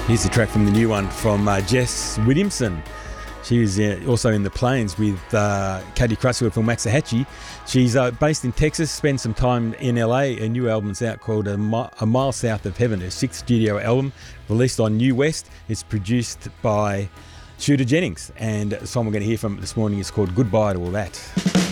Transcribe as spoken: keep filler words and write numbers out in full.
Here's a track from the new one from uh, Jess Williamson. She was uh, also in the Plains with uh, Katie Crutchfield from Waxahachie. She's uh, based in Texas, spent some time in L A. A new album's out called A, Mi- A Mile South of Heaven, her sixth studio album, released on New West. It's produced by Shooter Jennings, and the song we're going to hear from this morning is called Goodbye to All That.